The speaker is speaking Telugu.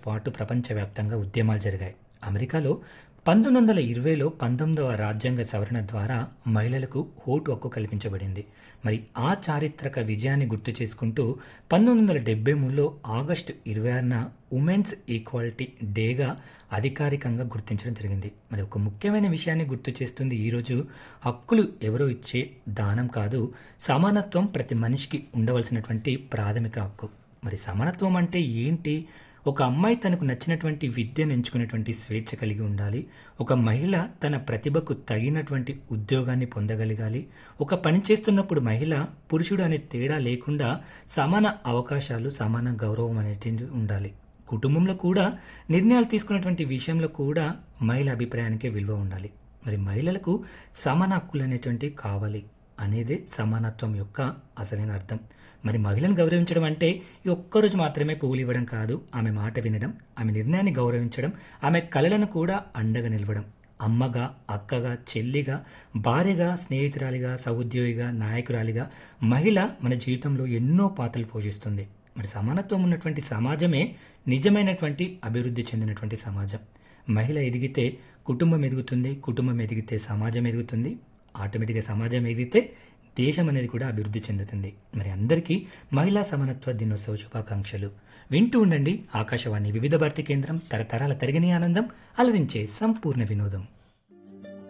పాటు ప్రపంచవ్యాప్తంగా ఉద్యమాలు జరిగాయి. అమెరికాలో 1920లో 19వ రాజ్యాంగ సవరణ ద్వారా మహిళలకు ఓటు హక్కు కల్పించబడింది. మరి ఆ చారిత్రక విజయాన్ని గుర్తు చేసుకుంటూ 1973లో ఆగస్టు 26న ఉమెన్స్ ఈక్వాలిటీ డేగా అధికారికంగా గుర్తించడం జరిగింది. మరి ఒక ముఖ్యమైన విషయాన్ని గుర్తు చేస్తుంది ఈరోజు, హక్కులు ఎవరో ఇచ్చే దానం కాదు, సమానత్వం ప్రతి మనిషికి ఉండవలసినటువంటి ప్రాథమిక హక్కు. మరి సమానత్వం అంటే ఏంటి? ఒక అమ్మాయి తనకు నచ్చినటువంటి విద్యను ఎంచుకునేటువంటి స్వేచ్ఛ కలిగి ఉండాలి. ఒక మహిళ తన ప్రతిభకు తగినటువంటి ఉద్యోగాన్ని పొందగలగాలి. ఒక పని చేస్తున్నప్పుడు మహిళ పురుషుడు అనే తేడా లేకుండా సమాన అవకాశాలు, సమాన గౌరవం అనేటివి ఉండాలి. కుటుంబంలో కూడా నిర్ణయాలు తీసుకునేటువంటి విషయంలో కూడా మహిళ అభిప్రాయానికే విలువ ఉండాలి. మరి మహిళలకు సమాన హక్కులు అనేటువంటివి కావాలి అనేదే సమానత్వం యొక్క అసలైన అర్థం. మరి మహిళను గౌరవించడం అంటే ఈ ఒక్కరోజు మాత్రమే పువ్వులు ఇవ్వడం కాదు, ఆమె మాట వినడం, ఆమె నిర్ణయాన్ని గౌరవించడం, ఆమె కలలను కూడా అండగా నిలవడం. అమ్మగా, అక్కగా, చెల్లిగా, భార్యగా, స్నేహితురాలిగా, సహోద్యోగిగా, నాయకురాలిగా మహిళ మన జీవితంలో ఎన్నో పాత్రలు పోషిస్తుంది. మరి సమానత్వం ఉన్నటువంటి సమాజమే నిజమైనటువంటి అభివృద్ధి చెందినటువంటి సమాజం. మహిళ ఎదిగితే కుటుంబం ఎదుగుతుంది, కుటుంబం ఎదిగితే సమాజం ఎదుగుతుంది, ఆటోమేటిక్గా సమాజం ఎదిగితే దేశం అనేది కూడా అభివృద్ధి చెందుతుంది. మరి అందరికీ మహిళా సమానత్వ దినోత్సవ శుభాకాంక్షలు. వింటూ ఉండండి ఆకాశవాణి వివిధ భారతి కేంద్రం, తరతరాల తరిగిన ఆనందం, అలరించే సంపూర్ణ వినోదం.